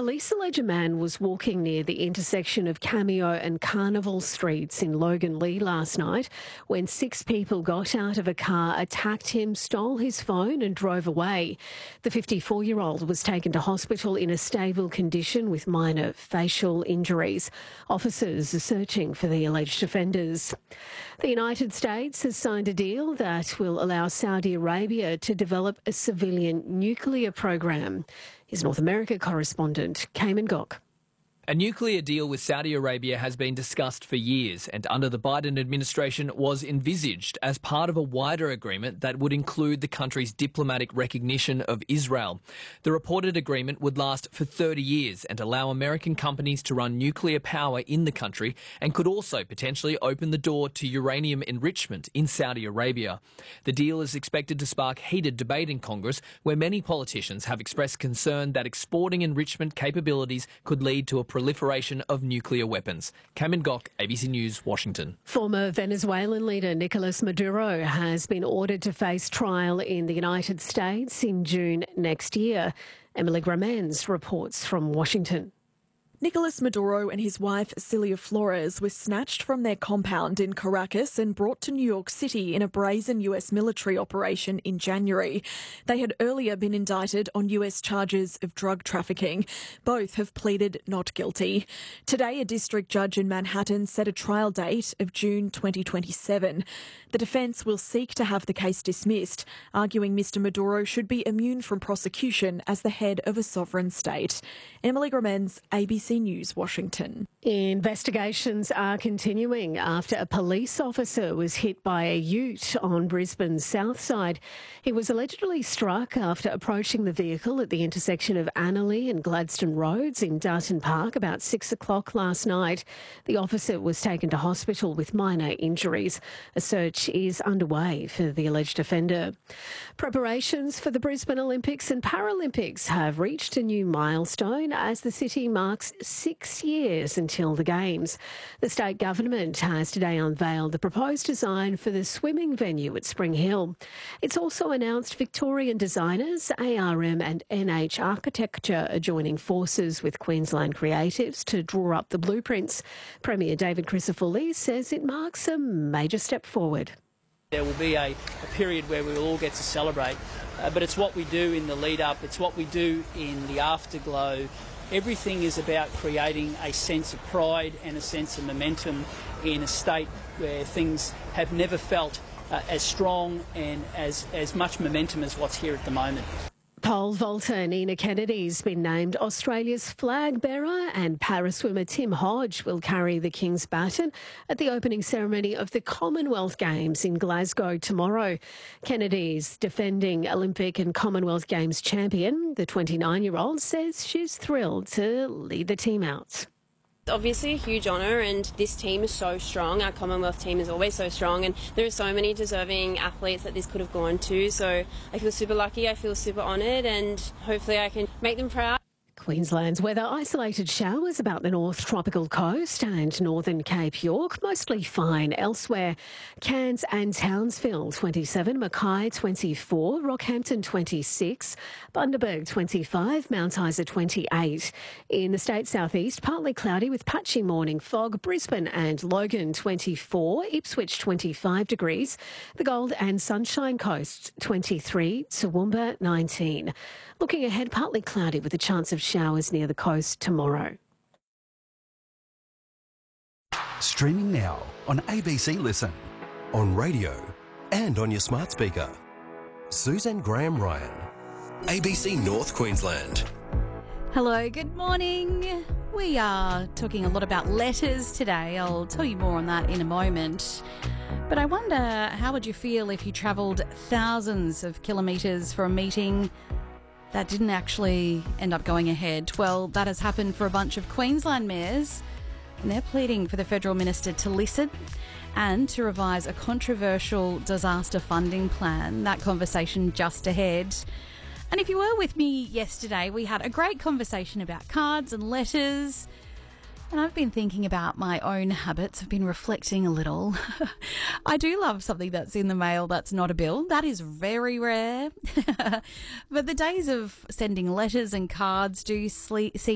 Police allege a man was walking near the intersection of Cameo and Carnival Streets in Loganlea last night when 6 people got out of a car, attacked him, stole his phone and drove away. The 54-year-old was taken to hospital in a stable condition with minor facial injuries. Officers are searching for the alleged offenders. The United States has signed a deal that will allow Saudi Arabia to develop a civilian nuclear program. His North America correspondent, Cayman Gok. A nuclear deal with Saudi Arabia has been discussed for years and under the Biden administration was envisaged as part of a wider agreement that would include the country's diplomatic recognition of Israel. The reported agreement would last for 30 years and allow American companies to run nuclear power in the country and could also potentially open the door to uranium enrichment in Saudi Arabia. The deal is expected to spark heated debate in Congress, where many politicians have expressed concern that exporting enrichment capabilities could lead to a proliferation of nuclear weapons. Cayman Gok, ABC News, Washington. Former Venezuelan leader Nicolas Maduro has been ordered to face trial in the United States in June next year. Emily Gramens reports from Washington. Nicolas Maduro and his wife Cilia Flores were snatched from their compound in Caracas and brought to New York City in a brazen US military operation in January. They had earlier been indicted on US charges of drug trafficking. Both have pleaded not guilty. Today, a district judge in Manhattan set a trial date of June 2027. The defence will seek to have the case dismissed, arguing Mr Maduro should be immune from prosecution as the head of a sovereign state. Emily Gramens, ABC News, Washington. Investigations are continuing after a police officer was hit by a ute on Brisbane's south side. He was allegedly struck after approaching the vehicle at the intersection of Annerley and Gladstone Roads in Darton Park about 6 o'clock last night. The officer was taken to hospital with minor injuries. A search is underway for the alleged offender. Preparations for the Brisbane Olympics and Paralympics have reached a new milestone as the city marks 6 years until the Games. The state government has today unveiled the proposed design for the swimming venue at Spring Hill. It's also announced Victorian designers, ARM and NH Architecture are joining forces with Queensland creatives to draw up the blueprints. Premier David Crisafulli says it marks a major step forward. There will be a period where we will all get to celebrate, but it's what we do in the lead up, it's what we do in the afterglow. Everything is about creating a sense of pride and a sense of momentum in a state where things have never felt as strong and as much momentum as what's here at the moment. Pole vaulter Nina Kennedy's been named Australia's flag bearer, and paraswimmer Tim Hodge will carry the King's baton at the opening ceremony of the Commonwealth Games in Glasgow tomorrow. Kennedy's defending Olympic and Commonwealth Games champion. The 29-year-old says she's thrilled to lead the team out. Obviously a huge honour, and this team is so strong. Our Commonwealth team is always so strong, and there are so many deserving athletes that this could have gone to, so I feel super lucky, I feel super honoured, and hopefully I can make them proud. Queensland's weather: isolated showers about the north tropical coast and northern Cape York, mostly fine elsewhere. Cairns and Townsville 27, Mackay 24, Rockhampton 26, Bundaberg 25, Mount Isa 28. In the state southeast, partly cloudy with patchy morning fog. Brisbane and Logan 24, Ipswich 25 degrees, the Gold and Sunshine Coast 23, Toowoomba 19. Looking ahead, partly cloudy with a chance of showers near the coast tomorrow. Streaming now on ABC Listen, on radio and on your smart speaker. Suzanne Graham-Ryan, ABC North Queensland. Hello, good morning. We are talking a lot about letters today. I'll tell you more on that in a moment. But I wonder, how would you feel if you travelled thousands of kilometres for a meeting that didn't actually end up going ahead? Well, that has happened for a bunch of Queensland mayors, and they're pleading for the federal minister to listen and to revise a controversial disaster funding plan. That conversation just ahead. And if you were with me yesterday, we had a great conversation about cards and letters. And I've been thinking about my own habits. I've been reflecting a little. I do love something that's in the mail that's not a bill. That is very rare. But the days of sending letters and cards do seem